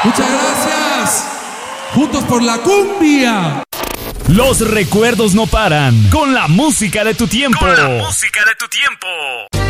Muchas gracias. Juntos por la cumbia. Los recuerdos no paran con la música de tu tiempo. Con la música de tu tiempo.